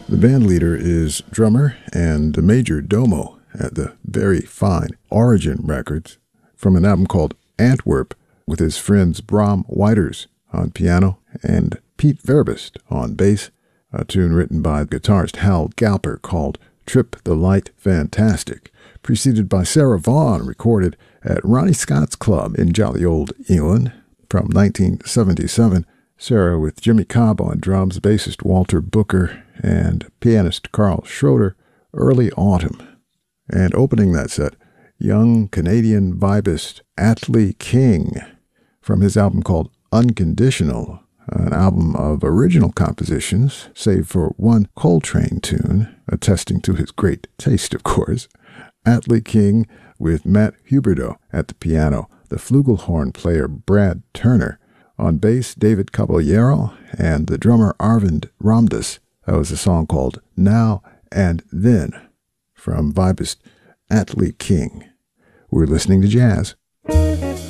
The band leader is drummer and major domo at the very fine Origin Records from an album called Antwerp with his friends Bram Whiters on piano and Pete Verbist on bass, a tune written by guitarist Hal Galper called Trip the Light Fantastic, preceded by Sarah Vaughan, recorded at Ronnie Scott's Club in jolly old England from 1977. Sarah with Jimmy Cobb on drums, bassist Walter Booker, and pianist Carl Schroeder, Early Autumn. And opening that set, young Canadian vibist Atlee King from his album called Unconditional, an album of original compositions, save for one Coltrane tune, attesting to his great taste, of course. Atlee King with Matt Huberdeau at the piano, the flugelhorn player Brad Turner, on bass David Caballero, and the drummer Arvind Ramdas. That was a song called Now and Then from vibist Atlee King. We're listening to jazz.